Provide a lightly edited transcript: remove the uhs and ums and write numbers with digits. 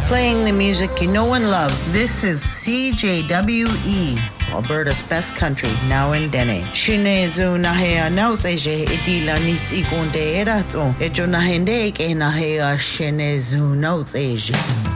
Playing the music you know and love. This is CJWE, Alberta's best country, now in Dene. Shinezu nahea nauts eje edila nits igonde erato. Ejo nahende e nahea shinezu nauts eje.